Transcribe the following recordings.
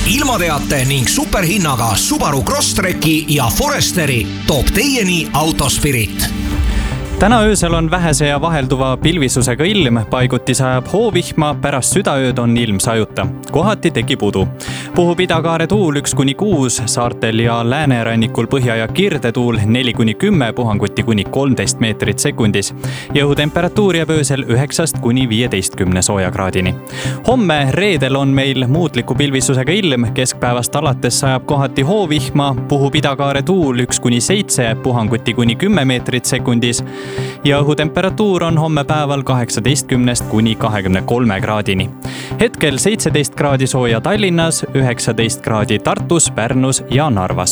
ilmateate ning superhinnaga Subaru Crosstreki ja Foresteri toob teieni Autospirit. Täna öösel on vähese ja vahelduva pilvisusega ilm, paiguti sajab hoovihma, pärast südaööd on ilm sajuta. Kohati tekib udu. Puhub idakaare tuul 1-6, saartel ja läänerannikul põhja- ja kirdetuul 4-10, puhanguti kuni 13 meetrit sekundis. Ja õhutemperatuur jääb öösel 9-15 soojakraadini. Homme reedel on meil muutliku pilvisusega ilm, keskpäevast alates sajab kohati hoovihma, puhub idakaare tuul 1-7, puhanguti kuni 10 meetrit sekundis. Ja õhutemperatuur on homme päeval 18-23 kraadini. Hetkel 17 kraadi sooja Tallinnas, 19 kraadi Tartus, Pärnus ja Narvas.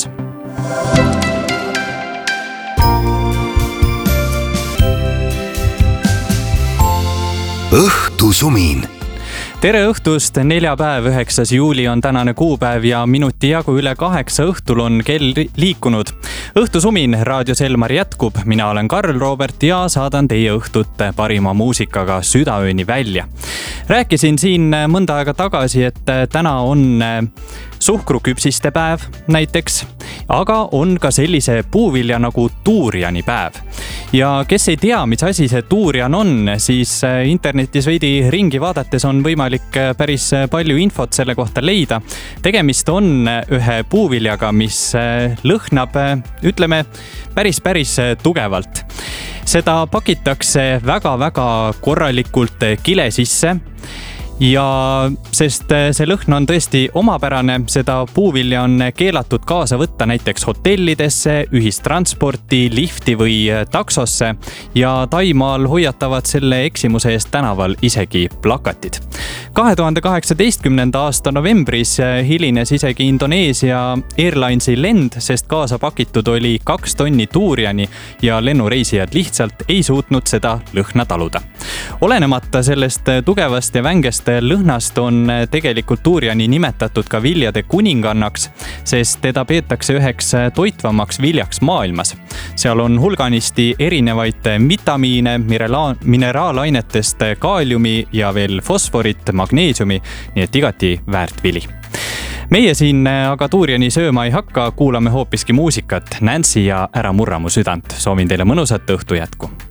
Õhtusumin. Tere õhtust, neljapäev, 9. juuli on tänane kuupäev ja minuti jagu üle 8 õhtul on kell liikunud. Õhtusumin raadios Elmar jätkub, mina olen Karl Robert ja saadan teie õhtut parima muusikaga südaööni välja. Rääkisin siin mõnda aega tagasi, et täna on suhkruküpsiste päev näiteks, aga on ka sellise puuvilja nagu tuuriani päev. Ja kes ei tea, mis asi see tuurian on, siis internetis veidi ringi vaadates on võimalik päris palju infot selle kohta leida. Tegemist on ühe puuviljaga, mis lõhnab, ütleme, päris tugevalt. Seda pakitakse väga korralikult kile sisse. Ja sest see lõhn on tõesti omapärane, seda puuvilja on keelatud kaasa võtta näiteks hotellidesse, ühistransporti, lifti või taksosse ja Taimaal hoiatavad selle eksimuse eest tänaval isegi plakatid. 2018. aasta novembris hilines isegi Indoneesia Airlinesi lend, sest kaasa pakitud oli 2 tonni tuuriani ja lennureisijad lihtsalt ei suutnud seda lõhna taluda. Olenemata sellest tugevast ja vängest lõhnast on tegelikult tuuriani nimetatud ka viljade kuningannaks, sest teda peetakse üheks toitvamaks viljaks maailmas. Seal on hulganisti erinevaid vitamiine, mineraalainetest kaaliumi ja veel fosforit, magneesiumi, nii et igati väärt vili. Meie siin aga tuuriani sööma ei hakka, kuulame hoopiski muusikat. Nancy ja Ära murra mu südant. Soovin teile mõnusat õhtu jätku.